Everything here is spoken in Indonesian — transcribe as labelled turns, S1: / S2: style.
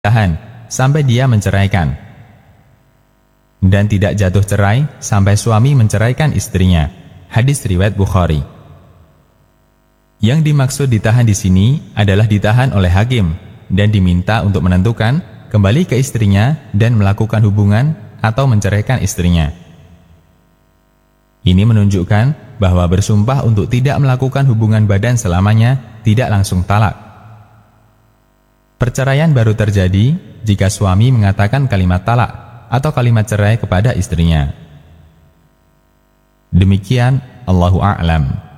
S1: ditahan sampai dia menceraikan, dan tidak jatuh cerai sampai suami menceraikan istrinya. Hadis riwayat Bukhari. Yang dimaksud ditahan di sini adalah ditahan oleh hakim dan diminta untuk menentukan kembali ke istrinya dan melakukan hubungan atau menceraikan istrinya. Ini menunjukkan bahwa bersumpah untuk tidak melakukan hubungan badan selamanya tidak langsung talak. Perceraian baru terjadi jika suami mengatakan kalimat talak atau kalimat cerai kepada istrinya. Demikian, Allahu a'lam.